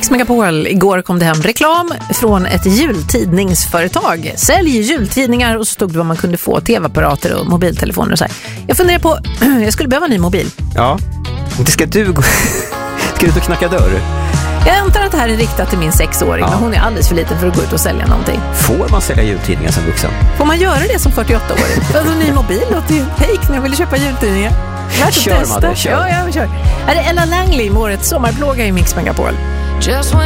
Mix Megapol, igår kom det hem reklam från ett jultidningsföretag. Sälj jultidningar och så stod det vad man kunde få, tv-apparater och mobiltelefoner och så här. Jag funderar på, jag skulle behöva en ny mobil. Ja, ska du ut och knacka dörr? Jag antar att det här är riktat till min 6-åring, men hon är alldeles för liten för att gå ut och sälja någonting. Får man sälja jultidningar som vuxen? Får man göra det som 48-åring? Alltså ny mobil låter ju hejk när jag ville köpa jultidningar. Kör, Madde, kör. Ja, kör. Här är Ella Langley med årets sommarplåga i Mix Megapol.